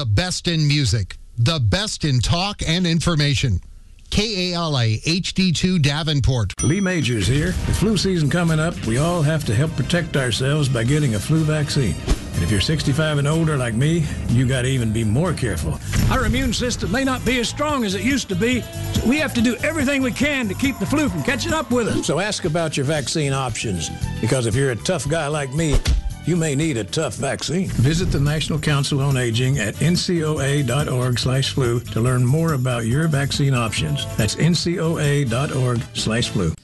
The best in music, the best in talk and information. KALA HD2 Davenport. Lee Majors here. With flu season coming up, we all have to help protect ourselves by getting a flu vaccine. And if you're 65 and older like me, you got to even be more careful. Our immune system may not be as strong as it used to be, so we have to do everything we can to keep the flu from catching up with us. So ask about your vaccine options, because if you're a tough guy like me, you may need a tough vaccine. Visit the National Council on Aging at ncoa.org/flu to learn more about your vaccine options. That's ncoa.org/flu.